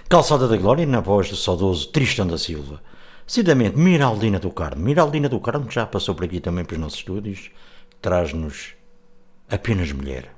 Calçada da Glória, na voz do saudoso Tristão da Silva. Seguidamente, Miraldina do Carmo. Miraldina do Carmo, que já passou por aqui também para os nossos estúdios, traz-nos Apenas Mulher.